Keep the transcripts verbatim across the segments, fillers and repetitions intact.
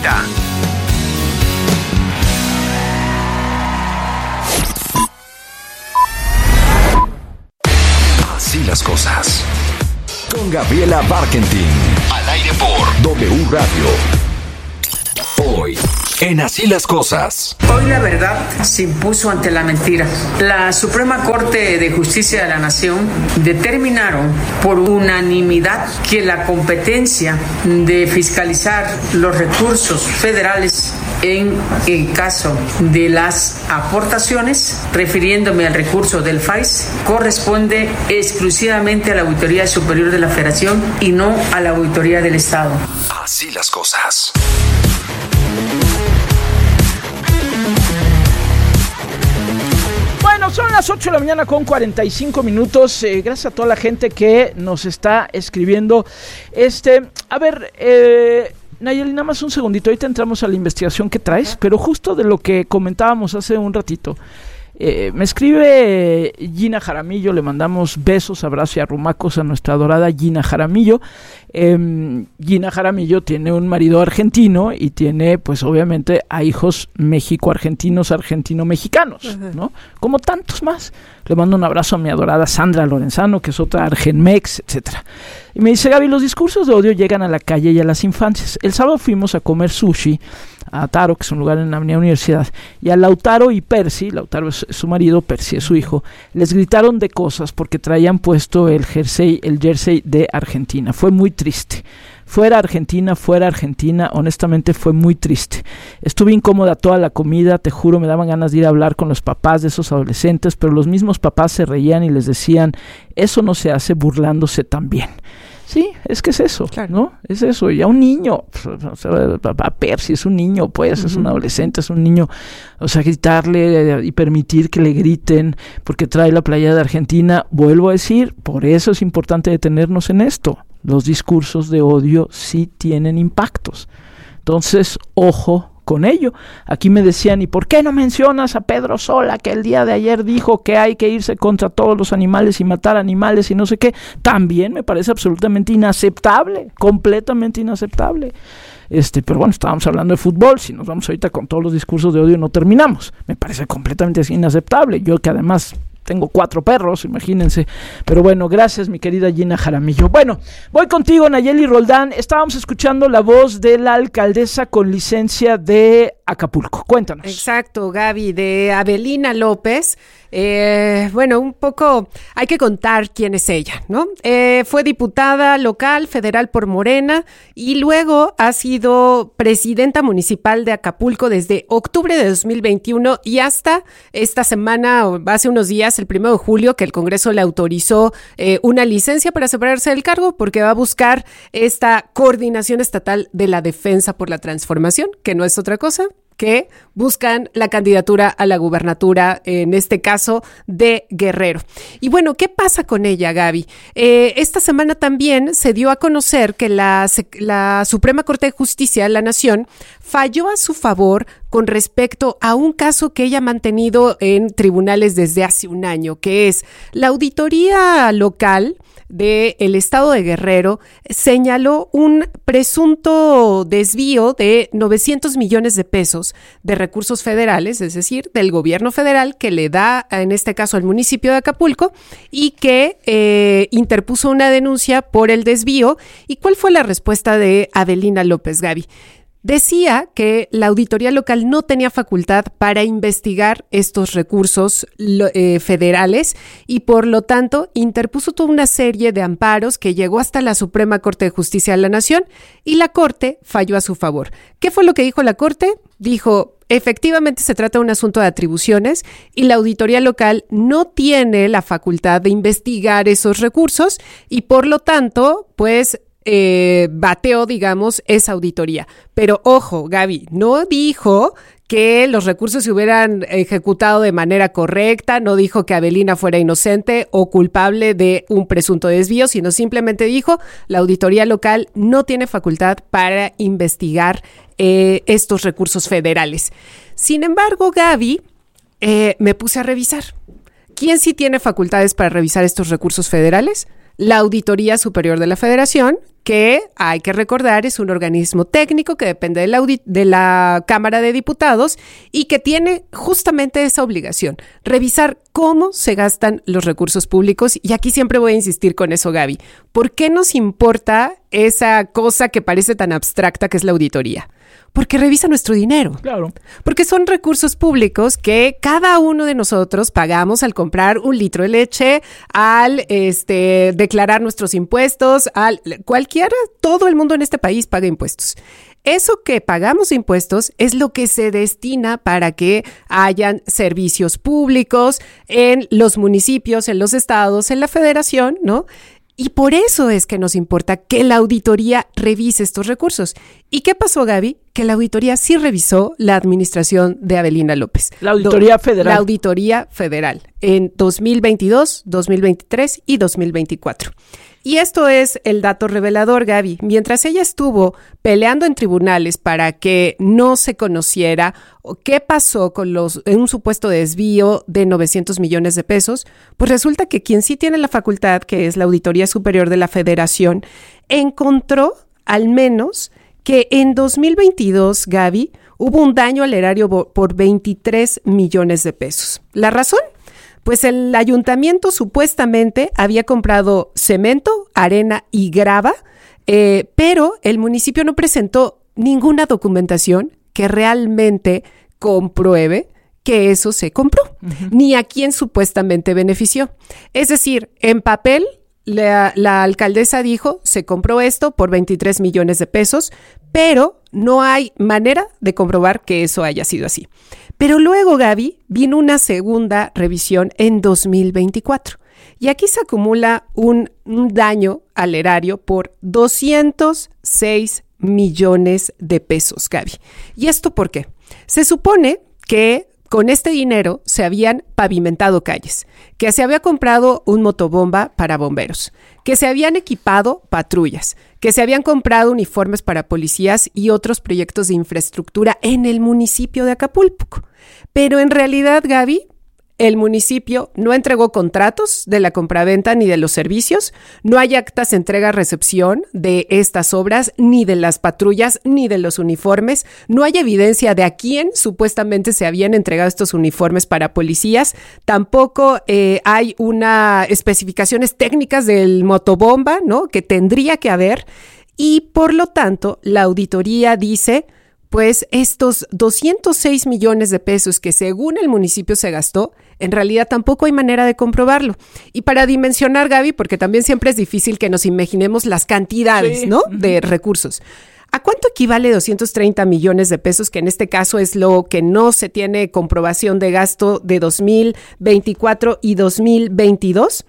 presenta Así las cosas, con Gabriela Barkentin, al aire por W Radio. Hoy, en Así las cosas. Hoy la verdad se impuso ante la mentira. La Suprema Corte de Justicia de la Nación determinaron por unanimidad que la competencia de fiscalizar los recursos federales en el caso de las aportaciones, refiriéndome al recurso del F A I S, corresponde exclusivamente a la Auditoría Superior de la Federación y no a la Auditoría del Estado. Así las cosas. Bueno, son las ocho de la mañana con cuarenta y cinco minutos. Eh, gracias a toda la gente que nos está escribiendo. Este, a ver, eh, Nayeli, nada más un segundito. Ahorita entramos a la investigación que traes, pero justo de lo que comentábamos hace un ratito. Eh, me escribe Gina Jaramillo, le mandamos besos, abrazos y arrumacos a nuestra adorada Gina Jaramillo. Eh, Gina Jaramillo tiene un marido argentino y tiene, pues obviamente, a hijos mexico-argentinos, argentino-mexicanos, uh-huh. ¿no? Como tantos más. Le mando un abrazo a mi adorada Sandra Lorenzano, que es otra argenmex, etcétera. Y me dice, Gaby, los discursos de odio llegan a la calle y a las infancias. El sábado fuimos a comer sushi a Taro, que es un lugar en la Avenida Universidad, y a Lautaro y Percy, Lautaro es su marido, Percy es su hijo, les gritaron de cosas porque traían puesto el jersey, el jersey de Argentina. Fue muy triste. Fuera Argentina, fuera Argentina, honestamente fue muy triste. Estuve incómoda toda la comida, te juro, me daban ganas de ir a hablar con los papás de esos adolescentes, pero los mismos papás se reían y les decían, eso no se hace burlándose también. Sí, es que es eso, claro. ¿no? Es eso, y a un niño, a Percy es un niño, pues, uh-huh. es un adolescente, es un niño, o sea, gritarle y permitir que le griten porque trae la playera de Argentina, vuelvo a decir, por eso es importante detenernos en esto. Los discursos de odio sí tienen impactos. Entonces, ojo con ello. Aquí me decían, ¿y por qué no mencionas a Pedro Sola, que el día de ayer dijo que hay que irse contra todos los animales y matar animales y no sé qué? También me parece absolutamente inaceptable, completamente inaceptable. Este, pero bueno, estábamos hablando de fútbol, si nos vamos ahorita con todos los discursos de odio no terminamos. Me parece completamente inaceptable. Yo que además tengo cuatro perros, imagínense. Pero bueno, gracias mi querida Gina Jaramillo. Bueno, voy contigo, Nayeli Roldán. Estábamos escuchando la voz de la alcaldesa con licencia de Acapulco. Cuéntanos. Exacto, Gaby, de Avelina López. Eh, bueno, un poco hay que contar quién es ella, ¿no? Eh, fue diputada local, federal por Morena y luego ha sido presidenta municipal de Acapulco desde octubre de dos mil veintiuno y hasta esta semana, hace unos días, el primero de julio, que el Congreso le autorizó eh, una licencia para separarse del cargo porque va a buscar esta coordinación estatal de la defensa por la transformación, que no es otra cosa que buscan la candidatura a la gubernatura, en este caso de Guerrero. Y bueno, ¿qué pasa con ella, Gaby? Eh, esta semana también se dio a conocer que la, la Suprema Corte de Justicia de la Nación falló a su favor con respecto a un caso que ella ha mantenido en tribunales desde hace un año, que es la auditoría local del estado de Guerrero señaló un presunto desvío de novecientos millones de pesos de recursos federales, es decir, del gobierno federal que le da, en este caso, al municipio de Acapulco y que eh, interpuso una denuncia por el desvío. ¿Y cuál fue la respuesta de Avelina López, Gaby? Decía que la auditoría local no tenía facultad para investigar estos recursos eh, federales y por lo tanto interpuso toda una serie de amparos que llegó hasta la Suprema Corte de Justicia de la Nación y la Corte falló a su favor. ¿Qué fue lo que dijo la Corte? Dijo, efectivamente se trata de un asunto de atribuciones y la auditoría local no tiene la facultad de investigar esos recursos y por lo tanto, pues, Eh, bateó, digamos, esa auditoría. Pero ojo, Gaby, no dijo que los recursos se hubieran ejecutado de manera correcta, no dijo que Avelina fuera inocente o culpable de un presunto desvío, sino simplemente dijo la auditoría local no tiene facultad para investigar eh, estos recursos federales. Sin embargo, Gaby, eh, me puse a revisar. ¿Quién sí tiene facultades para revisar estos recursos federales? La Auditoría Superior de la Federación, que hay que recordar es un organismo técnico que depende de la, audit- de la Cámara de Diputados y que tiene justamente esa obligación, revisar cómo se gastan los recursos públicos. Y aquí siempre voy a insistir con eso, Gaby. ¿Por qué nos importa esa cosa que parece tan abstracta que es la auditoría? Porque revisa nuestro dinero. Claro. Porque son recursos públicos que cada uno de nosotros pagamos al comprar un litro de leche, al este, declarar nuestros impuestos, al cualquiera, todo el mundo en este país paga impuestos. Eso que pagamos de impuestos es lo que se destina para que hayan servicios públicos en los municipios, en los estados, en la federación, ¿no? Y por eso es que nos importa que la auditoría revise estos recursos. ¿Y qué pasó, Gaby? Que la auditoría sí revisó la administración de Avelina López. La auditoría federal. La auditoría federal en dos mil veintidós, dos mil veintitrés y dos mil veinticuatro. Y esto es el dato revelador, Gaby. Mientras ella estuvo peleando en tribunales para que no se conociera qué pasó con los, un supuesto desvío de novecientos millones de pesos, pues resulta que quien sí tiene la facultad, que es la Auditoría Superior de la Federación, encontró al menos que en dos mil veintidós, Gaby, hubo un daño al erario por veintitrés millones de pesos. ¿La razón? Pues el ayuntamiento supuestamente había comprado cemento, arena y grava, eh, pero el municipio no presentó ninguna documentación que realmente compruebe que eso se compró, uh-huh. ni a quién supuestamente benefició. Es decir, en papel, la, la alcaldesa dijo, se compró esto por veintitrés millones de pesos, pero no hay manera de comprobar que eso haya sido así. Pero luego, Gaby, vino una segunda revisión en dos mil veinticuatro. Y aquí se acumula un, un daño al erario por doscientos seis millones de pesos, Gaby. ¿Y esto por qué? Se supone que con este dinero se habían pavimentado calles, que se había comprado un motobomba para bomberos, que se habían equipado patrullas, que se habían comprado uniformes para policías y otros proyectos de infraestructura en el municipio de Acapulco. Pero en realidad, Gaby, el municipio no entregó contratos de la compraventa ni de los servicios, no hay actas de entrega-recepción de estas obras, ni de las patrullas, ni de los uniformes, no hay evidencia de a quién supuestamente se habían entregado estos uniformes para policías, tampoco eh, hay una especificaciones técnicas del motobomba, ¿no?, que tendría que haber, y por lo tanto la auditoría dice, pues estos doscientos seis millones de pesos que según el municipio se gastó, en realidad tampoco hay manera de comprobarlo. Y para dimensionar, Gaby, porque también siempre es difícil que nos imaginemos las cantidades, sí, ¿no?, de recursos. ¿A cuánto equivale doscientos treinta millones de pesos, que en este caso es lo que no se tiene comprobación de gasto de dos mil veinticuatro y dos mil veintidós?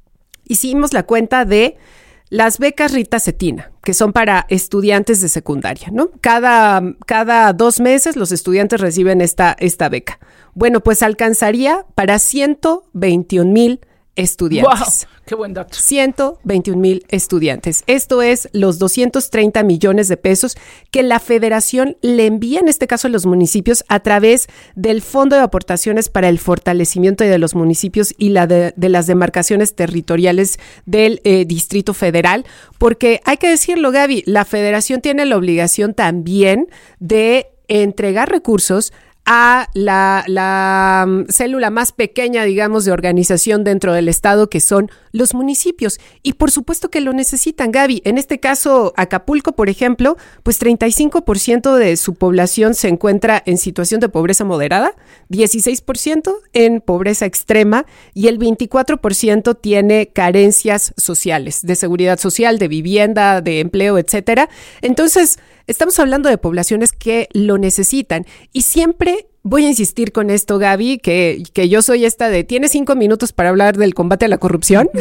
Hicimos la cuenta de las becas Rita Cetina, que son para estudiantes de secundaria, ¿no? Cada, cada dos meses los estudiantes reciben esta, esta beca. Bueno, pues alcanzaría para ciento veintiún mil estudiantes. ¡Wow! ¡Qué buen dato! ciento veintiún mil estudiantes. Esto es los doscientos treinta millones de pesos que la federación le envía, en este caso a los municipios, a través del Fondo de Aportaciones para el Fortalecimiento de los Municipios y la de, de las demarcaciones territoriales del eh, Distrito Federal, porque hay que decirlo, Gaby, la federación tiene la obligación también de entregar recursos a la, la um, célula más pequeña, digamos, de organización dentro del estado, que son los municipios. Y por supuesto que lo necesitan, Gaby. En este caso, Acapulco, por ejemplo, pues treinta y cinco por ciento de su población se encuentra en situación de pobreza moderada, dieciséis por ciento en pobreza extrema y el veinticuatro por ciento tiene carencias sociales, de seguridad social, de vivienda, de empleo, etcétera. Entonces, estamos hablando de poblaciones que lo necesitan y siempre voy a insistir con esto, Gaby, que, que yo soy esta de tienes cinco minutos para hablar del combate a la corrupción.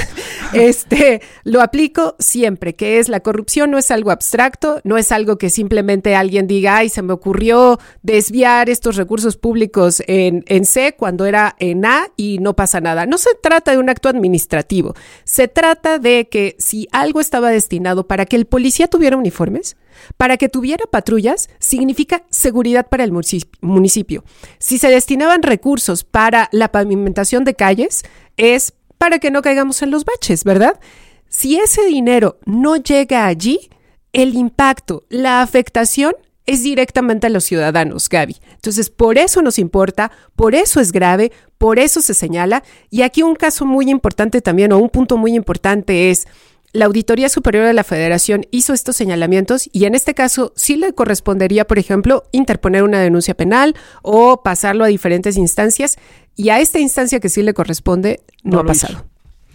este, lo aplico siempre, que es la corrupción no es algo abstracto, no es algo que simplemente alguien diga, ay, se me ocurrió desviar estos recursos públicos en, en C cuando era en A y no pasa nada. No se trata de un acto administrativo, se trata de que si algo estaba destinado para que el policía tuviera uniformes, para que tuviera patrullas, significa seguridad para el municipio. Si se destinaban recursos para la pavimentación de calles, es para que no caigamos en los baches, ¿verdad? Si ese dinero no llega allí, el impacto, la afectación es directamente a los ciudadanos, Gaby. Entonces, por eso nos importa, por eso es grave, por eso se señala. Y aquí un caso muy importante también, o un punto muy importante es, la Auditoría Superior de la Federación hizo estos señalamientos y en este caso sí le correspondería, por ejemplo, interponer una denuncia penal o pasarlo a diferentes instancias. Y a esta instancia que sí le corresponde, no, no ha pasado. Hizo.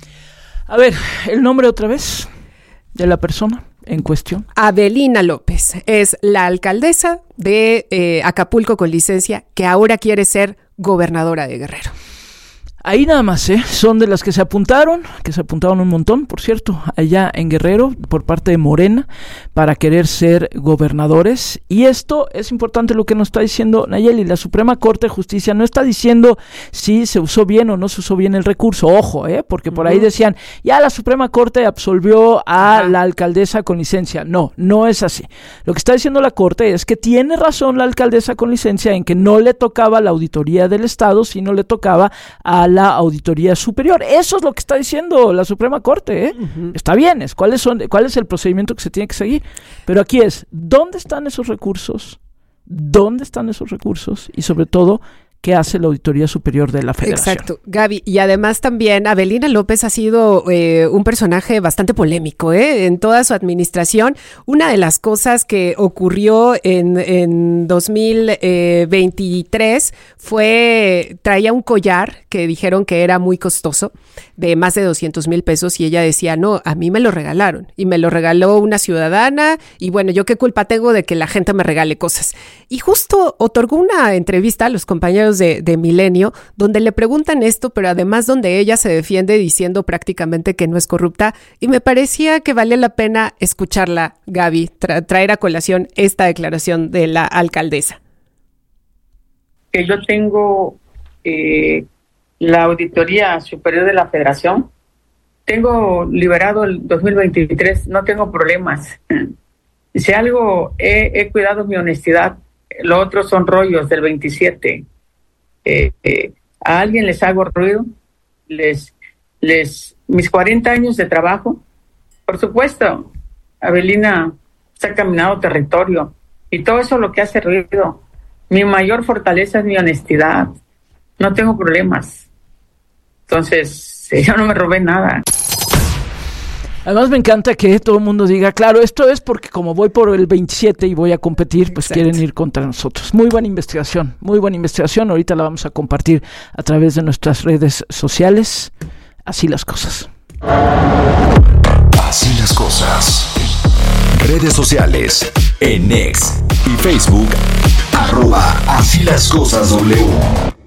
A ver, el nombre otra vez de la persona en cuestión. Avelina López es la alcaldesa de eh, Acapulco con licencia que ahora quiere ser gobernadora de Guerrero. Ahí nada más, ¿eh? Son de las que se apuntaron, que se apuntaron un montón, por cierto, allá en Guerrero, por parte de Morena, para querer ser gobernadores. Y esto es importante lo que nos está diciendo Nayeli. La Suprema Corte de Justicia no está diciendo si se usó bien o no se usó bien el recurso. Ojo, ¿eh? Porque por ahí decían, ya la Suprema Corte absolvió a Ajá. la alcaldesa con licencia. No, no es así. Lo que está diciendo la Corte es que tiene razón la alcaldesa con licencia en que no le tocaba a la auditoría del Estado, sino le tocaba a la Auditoría Superior. Eso es lo que está diciendo la Suprema Corte, ¿eh? Uh-huh. Está bien, es cuáles son, cuál es el procedimiento que se tiene que seguir. Pero aquí es, ¿dónde están esos recursos? ¿Dónde están esos recursos? Y sobre todo, ¿qué hace la Auditoría Superior de la Federación? Exacto, Gaby. Y además también Avelina López ha sido eh, un personaje bastante polémico, ¿eh? En toda su administración. Una de las cosas que ocurrió en, en dos mil veintitrés fue, traía un collar que dijeron que era muy costoso, de más de doscientos mil pesos, y ella decía, no, a mí me lo regalaron, y me lo regaló una ciudadana, y bueno, ¿yo qué culpa tengo de que la gente me regale cosas? Y justo otorgó una entrevista a los compañeros De, de Milenio, donde le preguntan esto, pero además donde ella se defiende diciendo prácticamente que no es corrupta, y me parecía que valía la pena escucharla, Gaby, tra- traer a colación esta declaración de la alcaldesa. Que yo tengo eh, la Auditoría Superior de la Federación, tengo liberado el dos mil veintitrés, no tengo problemas. Si algo he, he cuidado mi honestidad, lo otro son rollos del veintisiete. Eh, eh, a alguien les hago ruido, les, les, mis cuarenta años de trabajo, por supuesto, Avelina se ha caminado territorio y todo eso lo que hace ruido. Mi mayor fortaleza es mi honestidad, no tengo problemas, entonces yo no me robé nada. Además me encanta que todo el mundo diga, claro, esto es porque como voy por el veintisiete y voy a competir, pues Exacto. quieren ir contra nosotros. Muy buena investigación, muy buena investigación. Ahorita la vamos a compartir a través de nuestras redes sociales. Así las cosas. Así las cosas. Redes sociales, en X y Facebook, arroba Así las cosas W.